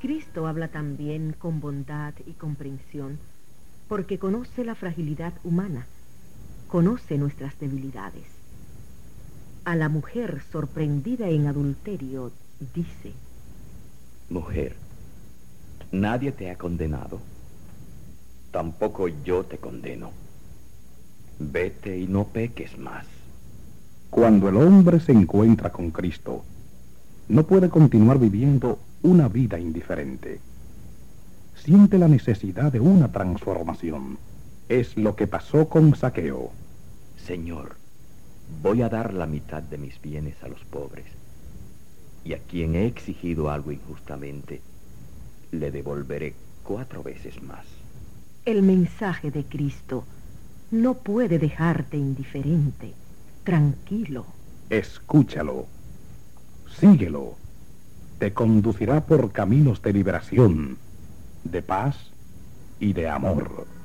Cristo habla también con bondad y comprensión, porque conoce la fragilidad humana, conoce nuestras debilidades. A la mujer sorprendida en adulterio, dice: Mujer, nadie te ha condenado, tampoco yo te condeno. Vete y no peques más. Cuando el hombre se encuentra con Cristo, no puede continuar viviendo una vida indiferente. Siente la necesidad de una transformación. Es lo que pasó con Zaqueo. Señor, voy a dar la mitad de mis bienes a los pobres, y a quien he exigido algo injustamente, le devolveré 4 veces más. El mensaje de Cristo no puede dejarte indiferente, tranquilo. Escúchalo, síguelo. Te conducirá por caminos de liberación, de paz y de amor.